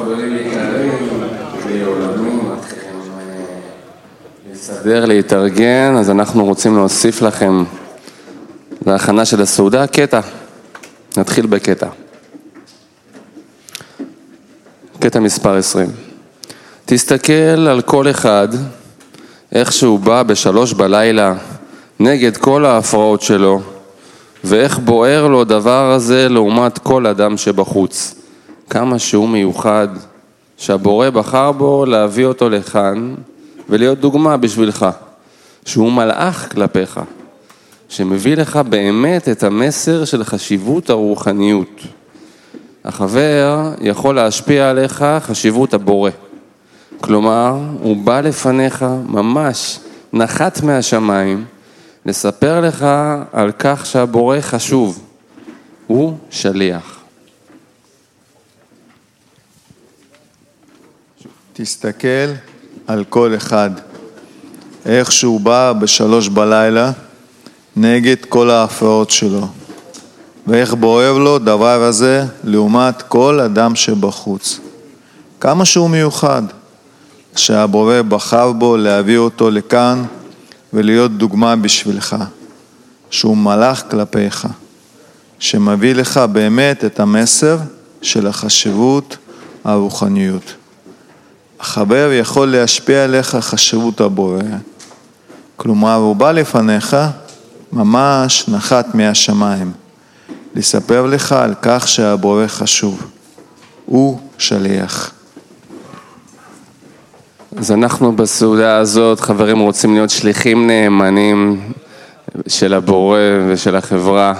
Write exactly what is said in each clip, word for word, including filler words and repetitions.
חברים יקרים, כלי עולמי, מתחילים להסתדר, להתארגן, אז אנחנו רוצים להוסיף לכם להכנה של הסעודה, קטע. נתחיל בקטע. קטע מספר עשרים. תסתכל על כל אחד, איך שהוא בא בשלוש בלילה, נגד כל ההפרעות שלו, ואיך בוער לו דבר הזה לעומת כל אדם שבחוץ. כמה שהוא מיוחד, שהבורא בחר בו להביא אותו לכאן, ולהיות דוגמה בשבילך, שהוא מלאך כלפיך, שמביא לך באמת את המסר של חשיבות הרוחניות. החבר יכול להשפיע עליך חשיבות הבורא. כלומר, הוא בא לפניך ממש נחת מהשמיים, לספר לך על כך שהבורא חשוב. הוא שליח. תסתכל על כל אחד, איך שהוא בא בשלוש בלילה נגד כל ההפרעות שלו, ואיך בוער לו דבר הזה לעומת כל אדם שבחוץ. כמה שהוא מיוחד, שהבורא בחר בו להביא אותו לכאן ולהיות דוגמה בשבילך, שהוא מלאך כלפיך, שמביא לך באמת את המסר של החשיבות הרוחניות. החבר יכול להשפיע עליך חשיבות הבורא, כלומר הוא בא לפניך ממש נחת מהשמיים, לספר לך על כך שהבורא חשוב, הוא שליח. אז אנחנו בסעודה הזאת, חברים, רוצים להיות שליחים נאמנים של הבורא ושל החברה,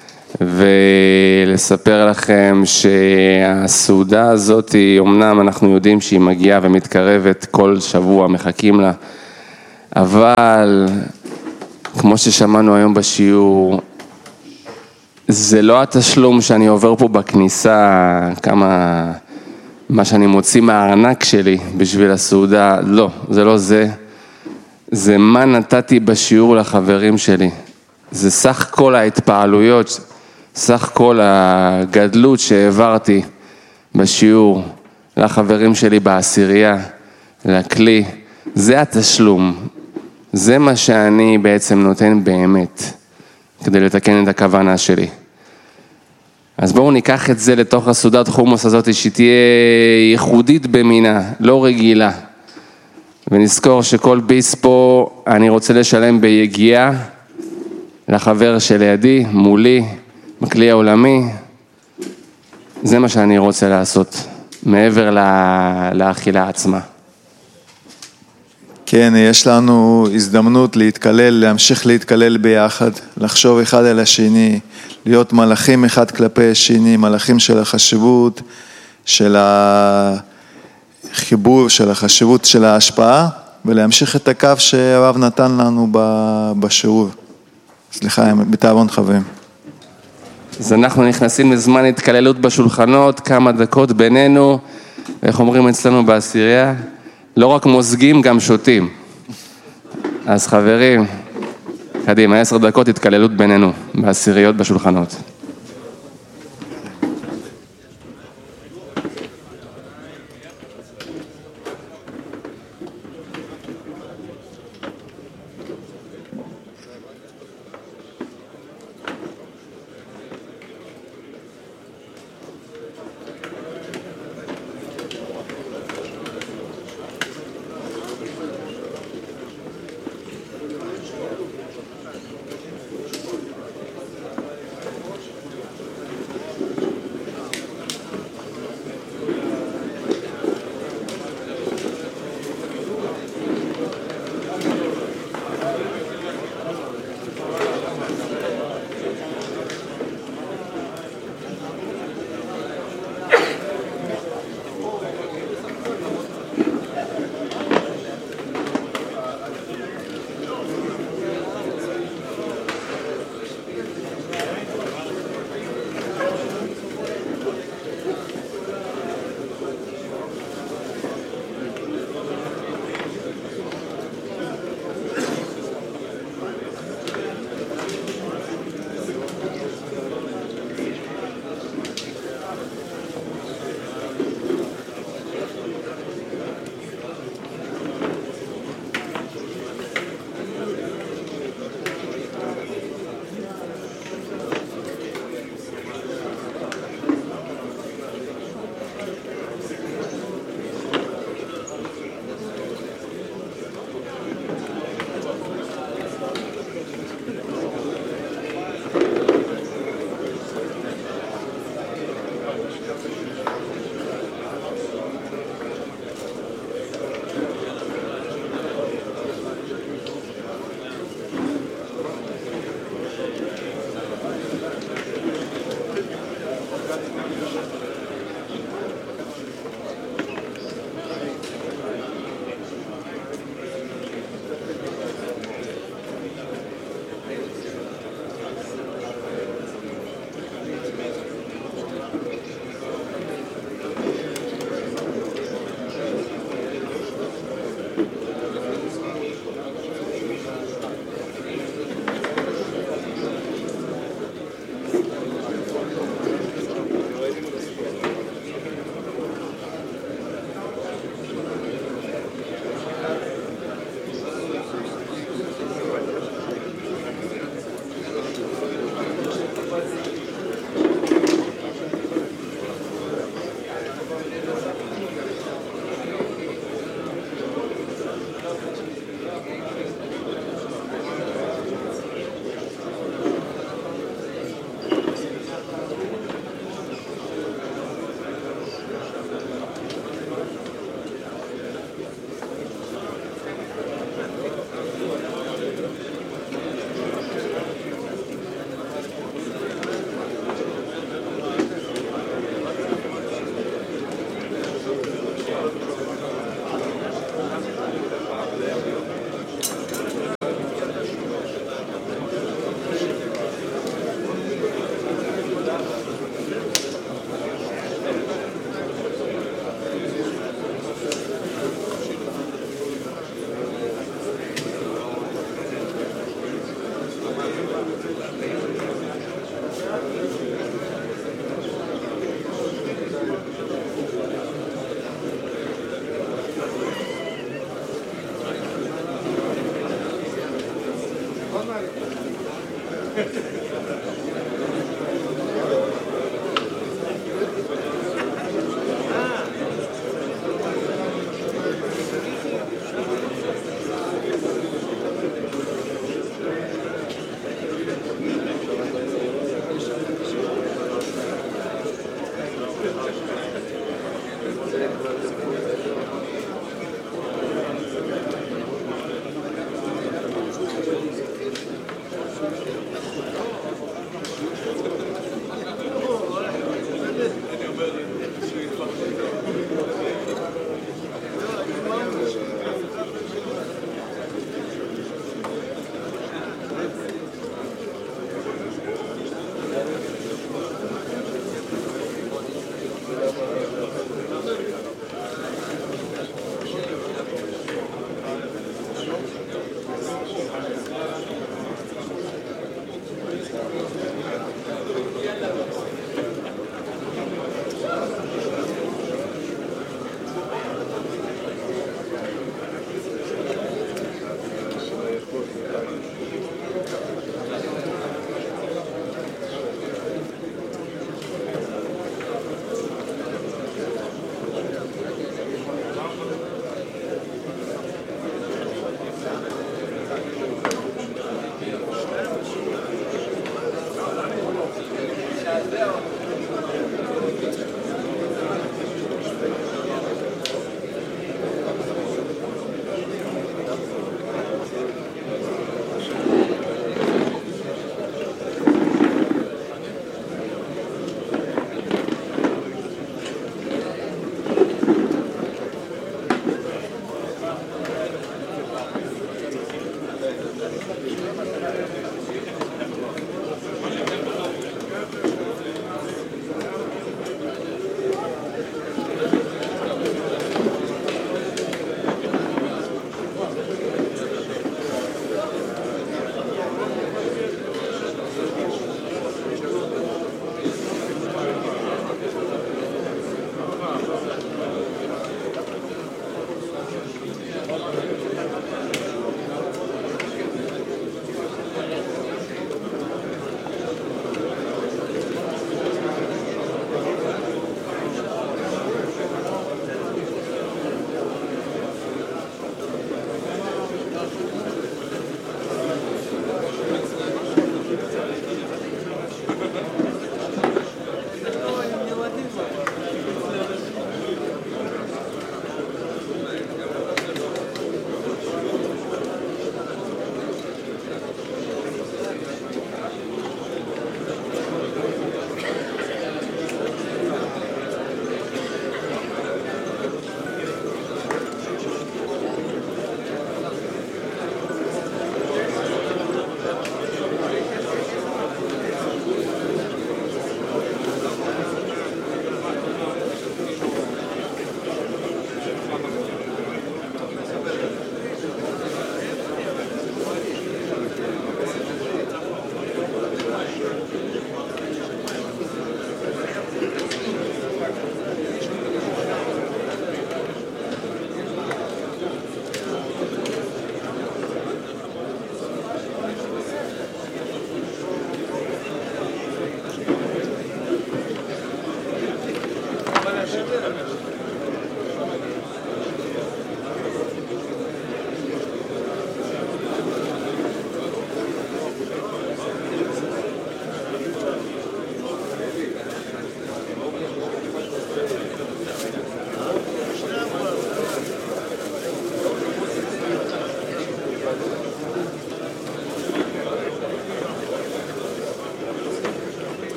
ולספר לכם שהסעודה הזאת, אמנם אנחנו יודעים שהיא מגיעה ומתקרבת כל שבוע, מחכים לה, אבל כמו ששמענו היום בשיעור, זה לא התשלום שאני עובר פה בכניסה, כמה, מה שאני מוציא מהארנק שלי בשביל הסעודה, לא, זה לא זה, זה מה נתתי בשיעור לחברים שלי, זה סך כל ההתפעלויות, סך כל הגדלות שהעברתי בשיעור לחברים שלי בעשירייה, לכלי, זה התשלום, זה מה שאני בעצם נותן באמת, כדי לתקן את הכוונה שלי. אז בואו ניקח את זה לתוך הסעודת חומוס הזאת, שתהיה ייחודית במינה, לא רגילה. ונזכור שכל ביס פה אני רוצה לשלם ביגיעה לחבר שלידי, מולי, בכלי העולמי. זה מה שאני רוצה לעשות, מעבר לה, לאכילה עצמה. כן, יש לנו הזדמנות להתקלל, להמשיך להתקלל ביחד, לחשוב אחד על השני, להיות מלאכים אחד כלפי השני, מלאכים של החשיבות, של החיבור, של החשיבות, של ההשפעה, ולהמשיך את הקו שהרב נתן לנו בשיעור. סליחה, בתאבון חברים. אז אנחנו נכנסים לזמן התקללות בשולחנות, כמה דקות בינינו, איך אומרים אצלנו בעשירייה? לא רק מוזגים, גם שותים. אז חברים, קדימה, עשר דקות התקללות בינינו, בעשיריות בשולחנות.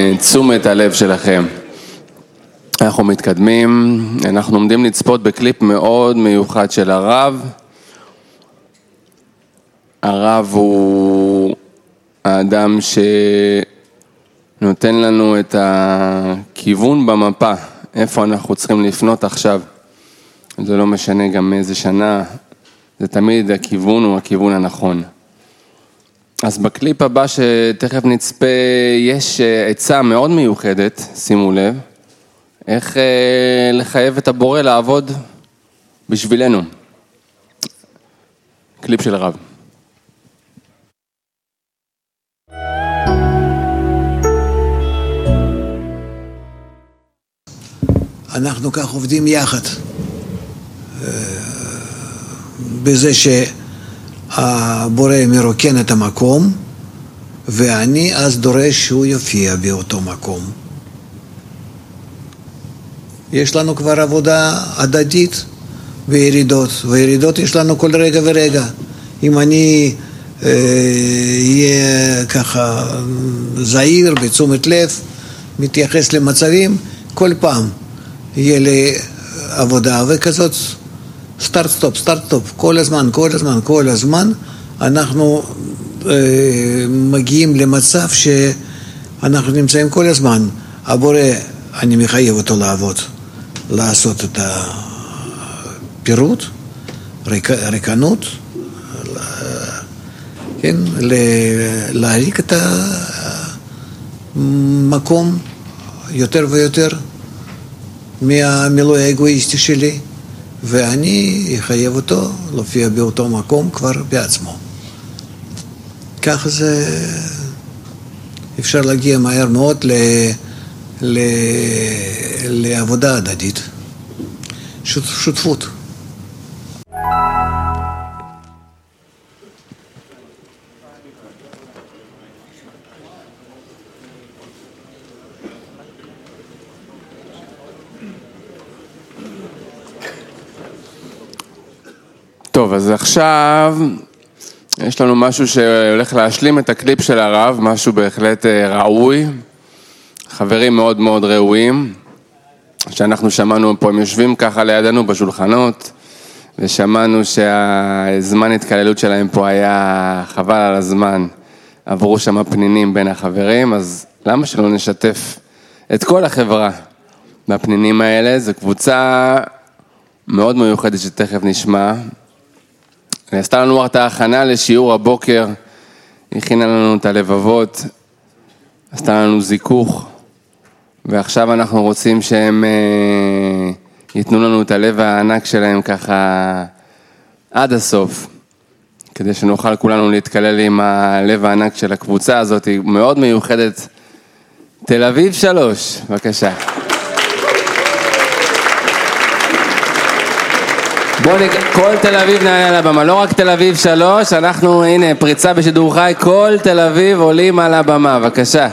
תשומת הלב שלכם. אנחנו מתקדמים, אנחנו עומדים לצפות בקליפ מאוד מיוחד של הרב. הרב הוא האדם שנותן לנו את הכיוון במפה, איפה אנחנו צריכים לפנות עכשיו. זה לא משנה גם איזה שנה, זה תמיד הכיוון הוא הכיוון הנכון. אז בקליפ הבא שתכף נצפה יש עצה מאוד מיוחדת, שימו לב, איך לחייב את הבורא לעבוד בשבילנו. קליפ של הרב. אנחנו כך עובדים יחד, בזה שהבורא מרוקן את המקום, ואני אז דורש שהוא יופיע באותו מקום. יש לנו כבר עבודה הדדית וירידות, וירידות יש לנו כל רגע ורגע. אם אני אהיה ככה זהיר, בתשומת לב, מתייחס למצבים, כל פעם יהיה לי עבודה וכזאת, סטארט סטופ, סטארט סטופ, כל הזמן, כל הזמן, כל הזמן, אנחנו אה, מגיעים למצב שאנחנו נמצאים כל הזמן. הבורא, אני מחייב אותו לעבוד, לעשות את הפירוט, ריק, ריקנות, כן, להריק את המקום יותר ויותר מהמילוי האגואיסטי שלי, ואני אחייב אותו להופיע באותו מקום כבר בעצמו. ככה זה אפשר להגיע מהר מאוד ל, ל, לעבודה הדדית, שותפות. טוב, אז עכשיו יש לנו משהו שהולך להשלים את הקליפ של הרב, משהו בהחלט ראוי, חברים מאוד מאוד ראויים, שאנחנו שמענו פה, הם יושבים ככה לידינו בשולחנות, ושמענו שהזמן התקללות שלהם פה היה חבל על הזמן, עברו שם פנינים בין החברים, אז למה שלא נשתף את כל החברה בפנינים האלה? זו קבוצה מאוד מיוחדת שתכף נשמע, עשתה לנו את ההכנה לשיעור הבוקר, הכינה לנו את הלבבות, עשתה לנו זיכוך, ועכשיו אנחנו רוצים שהם אה, ייתנו לנו את הלב הענק שלהם ככה עד הסוף, כדי שנוכל כולנו להתקלל עם הלב הענק של הקבוצה הזאת, היא מאוד מיוחדת. תל אביב שלוש, בבקשה. בואו נק... כל תל אביב נעלה על הבמה, לא רק תל אביב שלוש, אנחנו, הנה, פריצה בשידור חי, כל תל אביב עולים על הבמה, בבקשה.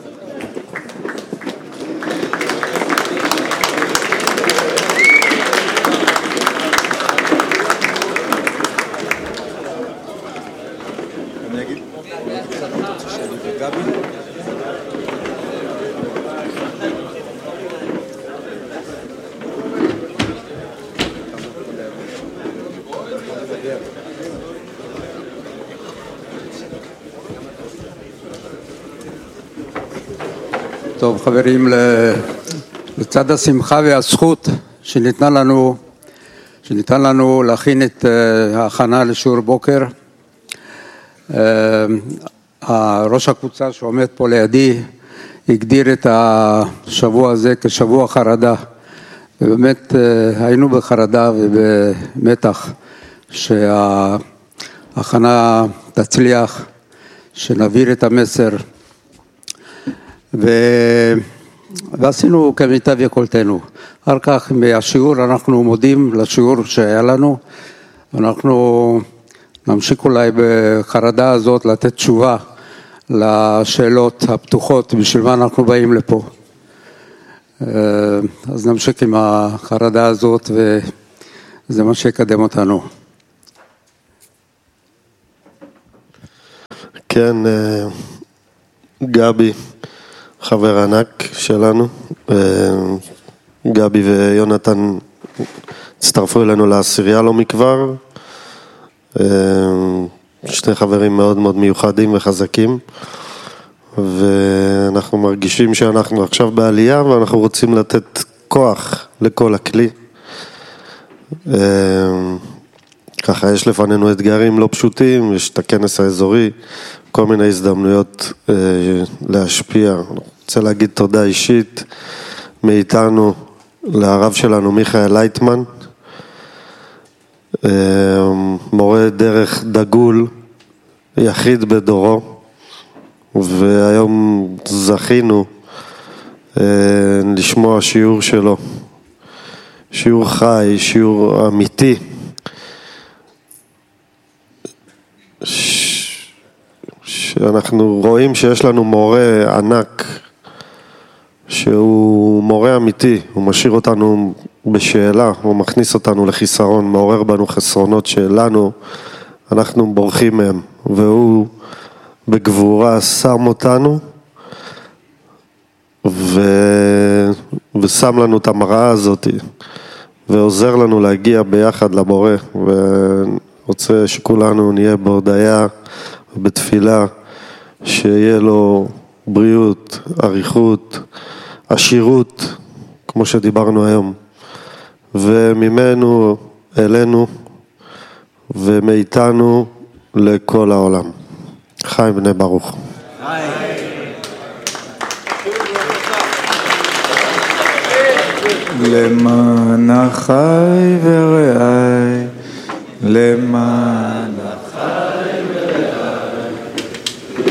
טוב חברים, לצד השמחה והזכות שניתנה לנו, שניתן לנו להכין את ההכנה לשיעור בוקר, ראש הקבוצה שעומד פה לידי הגדיר את השבוע הזה כשבוע חרדה, ובאמת היינו בחרדה ובמתח שההכנה תצליח, שנעביר את המסר, ו... ועשינו כמיטב יכולתנו. אחר כך מהשיעור אנחנו מודים לשיעור שהיה לנו, אנחנו נמשיך אולי בחרדה הזאת לתת תשובה לשאלות הפתוחות, בשביל מה אנחנו באים לפה. אז נמשיך עם החרדה הזאת, וזה מה שיקדם אותנו. כן, גבי, חבר ענק שלנו, גבי ויונתן הצטרפו אלינו לעשירייה לא מכבר, שני חברים מאוד מאוד מיוחדים וחזקים, ואנחנו מרגישים שאנחנו עכשיו בעלייה ואנחנו רוצים לתת כוח לכל הכלי. ככה יש לפנינו אתגרים לא פשוטים, יש את הכנס האזורי, כל מיני הזדמנויות להשפיע. אני רוצה להגיד תודה אישית מאיתנו לרב שלנו מיכאל לייטמן, מורה דרך דגול, יחיד בדורו, והיום זכינו לשמוע שיעור שלו, שיעור חי, שיעור אמיתי, שאנחנו רואים שיש לנו מורה ענק, שהוא מורה אמיתי, הוא משאיר אותנו בשאלה, הוא מכניס אותנו לחיסרון, מעורר בנו חסרונות שלנו, אנחנו בורחים מהם, והוא בגבורה שם אותנו, ו... ושם לנו את המראה הזאת, ועוזר לנו להגיע ביחד לבורא, ורוצה שכולנו נהיה בהודיה ובתפילה, שיהיה לו בריאות, אריכות, עשירות, כמו שדיברנו היום, וממנו אלינו, ומאיתנו לכל העולם. חי בני ברוך. למען החי ורעי, למען